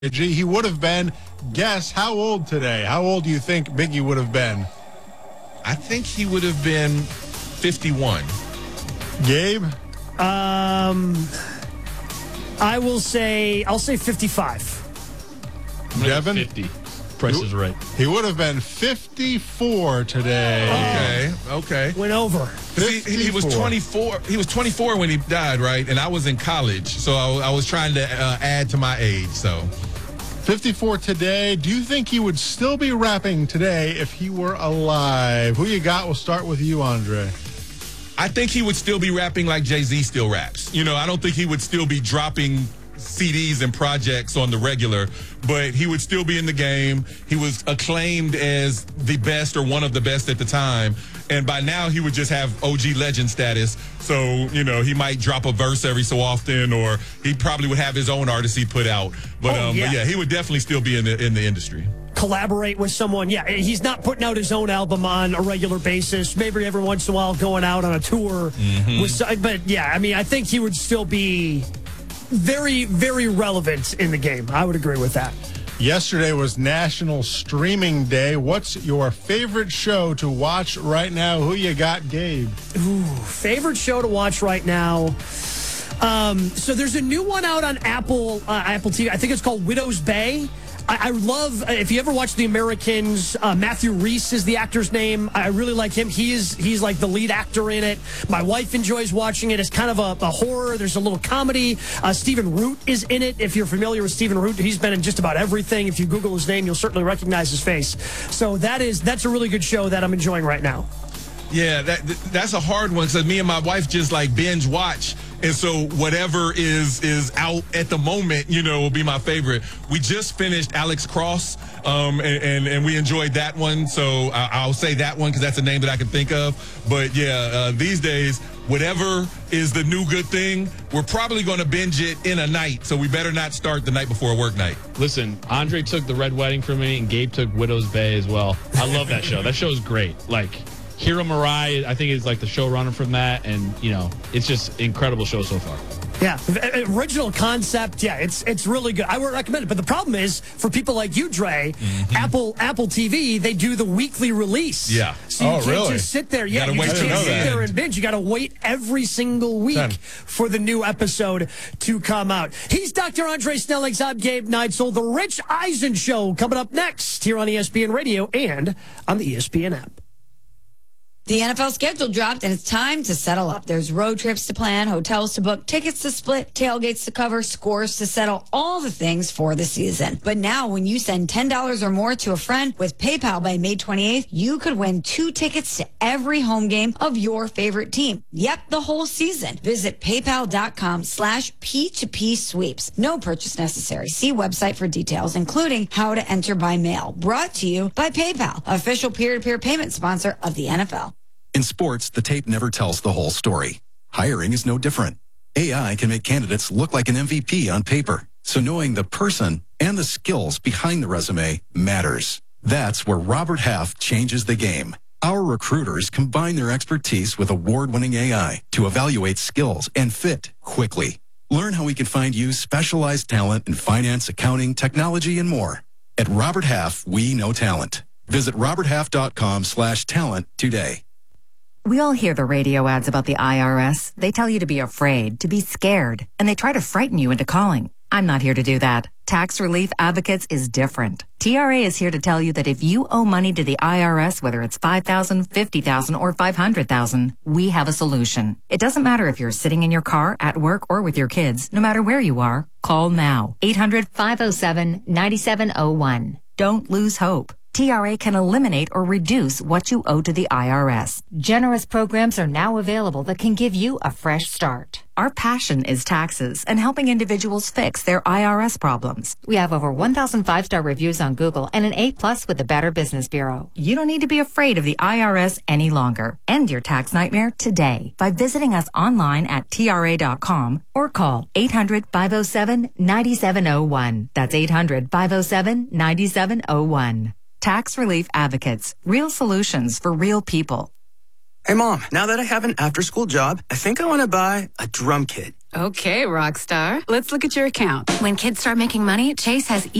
He would have been, guess how old today? How old do you think Biggie would have been? I think he would have been 51. Gabe? I'll say 55. Devin? 50. Price is right. He would have been 54 today. Okay. Went over. He was 24. He was 24 when he died, right? And I was in college, so I was trying to add to my age. So 54 today. Do you think he would still be rapping today if he were alive? Who you got? We'll start with you, Andre. I think he would still be rapping like Jay-Z still raps. You know, I don't think he would still be dropping CDs and projects on the regular, but he would still be in the game. He was acclaimed as the best or one of the best at the time. And by now he would just have OG legend status. So, you know, he might drop a verse every so often, or he probably would have his own artist he put out. But, but yeah, he would definitely still be in the industry. Collaborate with someone. Yeah, he's not putting out his own album on a regular basis. Maybe every once in a while going out on a tour. But yeah, I mean, I think he would still be very, very relevant in the game. I would agree with that. Yesterday was National Streaming Day. What's your favorite show to watch right now? Who you got, Gabe? Ooh, favorite show to watch right now. So there's a new one out on Apple TV. I think it's called Widow's Bay. I love, if you ever watch The Americans, Matthew Rhys is the actor's name. I really like him. He's like the lead actor in it. My wife enjoys watching it. It's kind of a horror. There's a little comedy. Stephen Root is in it. If you're familiar with Stephen Root, he's been in just about everything. If you Google his name, you'll certainly recognize his face. So that's a really good show that I'm enjoying right now. Yeah, that's a hard one because me and my wife just like binge watch. And so whatever is out at the moment, you know, will be my favorite. We just finished Alex Cross, and we enjoyed that one. So I'll say that one because that's a name that I can think of. But, yeah, these days, whatever is the new good thing, we're probably going to binge it in a night. So we better not start the night before a work night. Listen, Andre took The Red Wedding from me, and Gabe took Widow's Bay as well. I love that show. That show is great. Like, Hiro Murai, I think, is like the showrunner from that, and you know, it's just incredible show so far. Yeah, original concept. Yeah, it's really good. I would recommend it. But the problem is, for people like you, Dre, Apple TV, they do the weekly release. Yeah. So you can't just sit there. Yeah, you just can't sit there and binge. You got to wait every single week for the new episode to come out. He's Dr. Andre Snellings. I'm Gabe Neitzel. The Rich Eisen Show coming up next here on ESPN Radio and on the ESPN app. The NFL schedule dropped, and it's time to settle up. There's road trips to plan, hotels to book, tickets to split, tailgates to cover, scores to settle, all the things for the season. But now, when you send $10 or more to a friend with PayPal by May 28th, you could win 2 tickets to every home game of your favorite team. Yep, the whole season. Visit PayPal.com/P2P sweeps. No purchase necessary. See website for details, including how to enter by mail. Brought to you by PayPal, official peer-to-peer payment sponsor of the NFL. In sports, the tape never tells the whole story. Hiring is no different. AI can make candidates look like an MVP on paper. So knowing the person and the skills behind the resume matters. That's where Robert Half changes the game. Our recruiters combine their expertise with award-winning AI to evaluate skills and fit quickly. Learn how we can find you specialized talent in finance, accounting, technology, and more. At Robert Half, we know talent. Visit roberthalf.com/talent today. We all hear the radio ads about the IRS. They tell you to be afraid, to be scared, and they try to frighten you into calling. I'm not here to do that. Tax Relief Advocates is different. TRA is here to tell you that if you owe money to the IRS, whether it's $5,000, $50,000, or $500,000, we have a solution. It doesn't matter if you're sitting in your car, at work, or with your kids. No matter where you are, call now. 800-507-9701. Don't lose hope. TRA can eliminate or reduce what you owe to the IRS. Generous programs are now available that can give you a fresh start. Our passion is taxes and helping individuals fix their IRS problems. We have over 1,000 5-star reviews on Google and an A+ with the Better Business Bureau. You don't need to be afraid of the IRS any longer. End your tax nightmare today by visiting us online at TRA.com or call 800-507-9701. That's 800-507-9701. Tax Relief Advocates. Real solutions for real people. Hey, Mom, now that I have an after-school job, I think I want to buy a drum kit. Okay, rock star. Let's look at your account. When kids start making money, Chase has